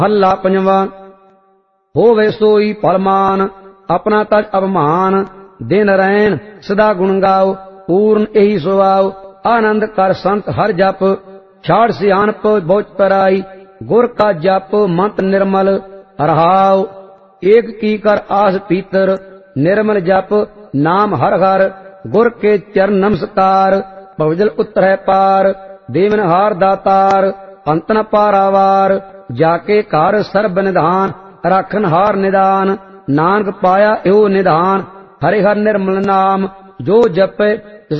हल्ला पंजवा। होवे सोई फलमान, अपना तज अवमान। दिन रैन सदा गुण गाओ, पूर्ण यही सुआओ। आनंद कर संत हर जप, छाड़ सियानप बहुच पराई। गुर का जप मंत निर्मल, रहाओ एक की कर आस पीतर। निर्मल जप नाम हर हर, गुर के चरण नमस्कार। भवजल उतरै पार, देवन हार दातार। अंत न पारावार, जाके कार सर्ब निधान। राखन हार निदान, नानक पाया एहो निधान। हरि हर निर्मल नाम, जो जपे